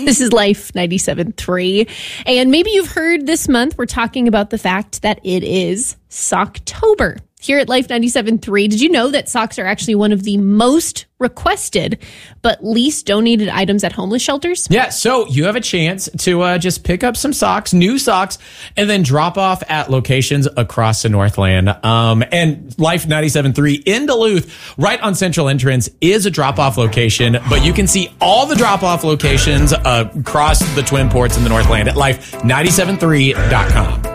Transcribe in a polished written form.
This is Life 97.3. And maybe you've heard this month we're talking about the fact that it is Socktober. Here at Life 97.3, did you know that socks are actually one of the most requested but least donated items at homeless shelters? Yeah, so you have a chance to just pick up some socks, new socks, and then drop off at locations across the Northland. And Life 97.3 in Duluth, right on Central Entrance, is a drop-off location, but you can see all the drop-off locations across the Twin Ports in the Northland at life973.com.